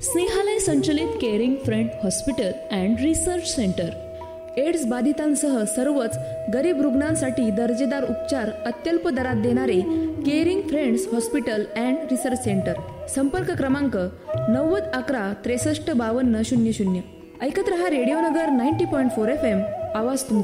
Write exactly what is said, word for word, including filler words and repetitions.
स्नेहालय संचलित caring friend hospital and research centre. AIDS बाधितांसह सर्वच गरीब रुग्णांसाठी दर्जेदार उपचार अत्यल्प दरात देणारे caring friends hospital and research centre. संपर्क क्रमांक नव्वद अकरा त्रेसष्ट बावन्न शून्य शून्य. ऐकत रहा रेडिओ नगर ninety point four F M. आवाज तुमचा.